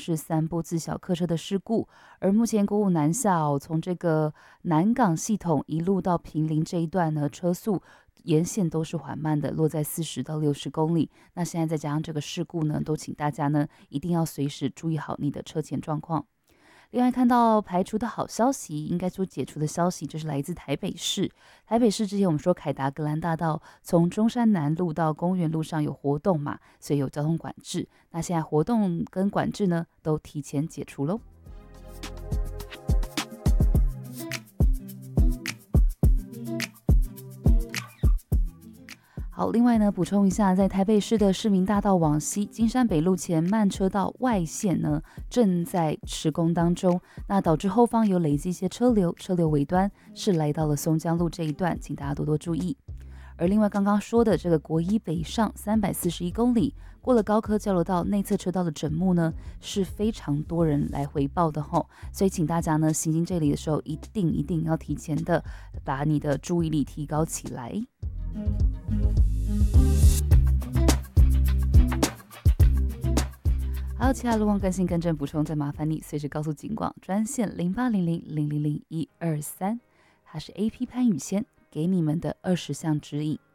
是3部自小客车的事故，而目前国五南下从这个南港系统一路到坪林这一段呢，车速沿线都是缓慢的，落在40到60公里。那现在再加上这个事故呢，都请大家呢一定要随时注意好你的车前状况。另外看到排除的好消息，应该说解除的消息，就是来自台北市。台北市之前我们说凯达格兰大道从中山南路到公园路上有活动嘛，所以有交通管制。那现在活动跟管制呢都提前解除喽。好，另外呢，补充一下，在台北市的市民大道往西金山北路前慢车道外线呢，正在施工当中，那导致后方有累积一些车流，车流尾端是来到了松江路这一段，请大家多多注意。而另外刚刚说的这个国一北上341公里，过了高科交流道内侧车道的整木呢，是非常多人来回报的吼，所以请大家呢行经这里的时候，一定要提前的把你的注意力提高起来。还有其他路况更新更正补充，再麻烦你随时告诉警广专线0800000123，它是 AP 潘宇仙给你们的20项指引。